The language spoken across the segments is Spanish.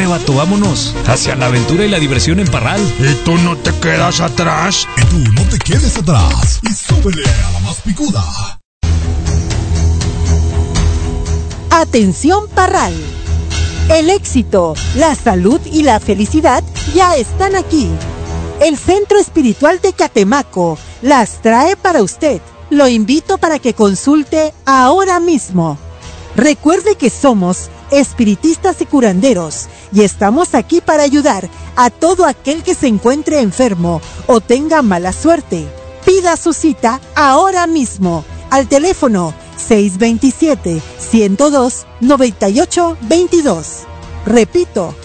vato, vámonos. Hacia la aventura y la diversión en Parral. ¿Y tú no te quedas atrás? Y tú no te quedes atrás. Y súbele a la más picuda. Atención Parral. El éxito, la salud y la felicidad ya están aquí. El Centro Espiritual de Catemaco las trae para usted. Lo invito para que consulte ahora mismo. Recuerde que somos espiritistas y curanderos y estamos aquí para ayudar a todo aquel que se encuentre enfermo o tenga mala suerte. Pida su cita ahora mismo al teléfono 627-102-9822. Repito,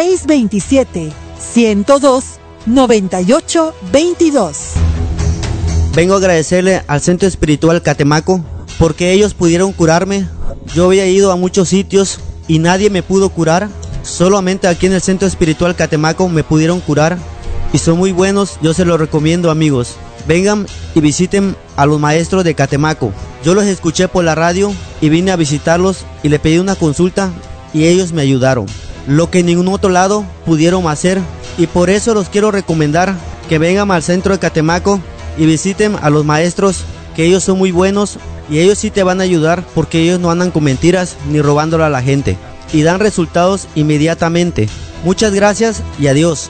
627-102-9822. Vengo a agradecerle al Centro Espiritual Catemaco porque ellos pudieron curarme. Yo había ido a muchos sitios y nadie me pudo curar. Solamente aquí en el Centro Espiritual Catemaco me pudieron curar y son muy buenos. Yo se los recomiendo, amigos. Vengan y visiten a los maestros de Catemaco. Yo los escuché por la radio y vine a visitarlos y le pedí una consulta y ellos me ayudaron. Lo que en ningún otro lado pudieron hacer, y por eso los quiero recomendar que vengan al centro de Catemaco y visiten a los maestros, que ellos son muy buenos y ellos sí te van a ayudar porque ellos no andan con mentiras ni robándolo a la gente y dan resultados inmediatamente. Muchas gracias y adiós.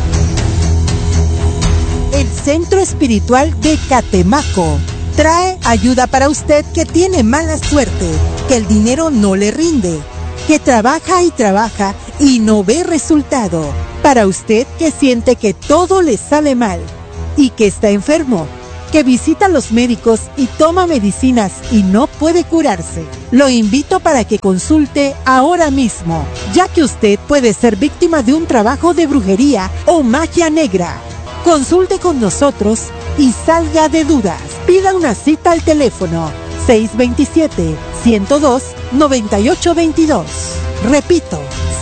El Centro Espiritual de Catemaco trae ayuda para usted que tiene mala suerte, que el dinero no le rinde, que trabaja y no ve resultado. Para usted que siente que todo le sale mal y que está enfermo, que visita a los médicos y toma medicinas y no puede curarse. Lo invito para que consulte ahora mismo, ya que usted puede ser víctima de un trabajo de brujería o magia negra. Consulte con nosotros y salga de dudas. Pida una cita al teléfono 627-102-9822. Repito,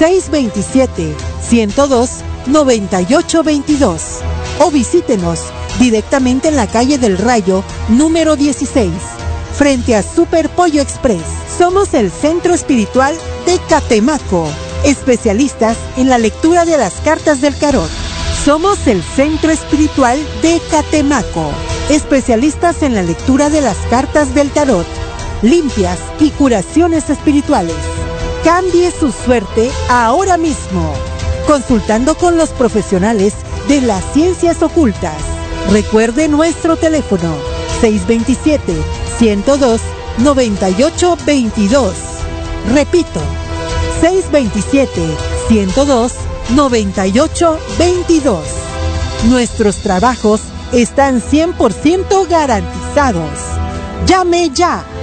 627-102-9822. O visítenos directamente en la calle del Rayo, número 16, frente a Super Pollo Express. Somos el Centro Espiritual de Catemaco, especialistas en la lectura de las cartas del tarot. Somos el Centro Espiritual de Catemaco, especialistas en la lectura de las cartas del tarot, limpias y curaciones espirituales. Cambie su suerte ahora mismo, consultando con los profesionales de las ciencias ocultas. Recuerde nuestro teléfono 627-102-9822. Repito, 627-102-9822. Nuestros trabajos están 100% garantizados. Llame ya